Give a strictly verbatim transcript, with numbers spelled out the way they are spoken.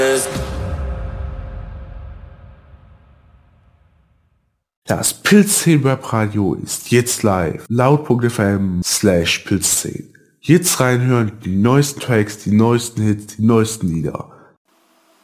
Das Pilzszenen Webradio ist jetzt live. Laut.fm slash Pilzszenen. Jetzt reinhören, die neuesten Tracks, die neuesten Hits, die neuesten Lieder.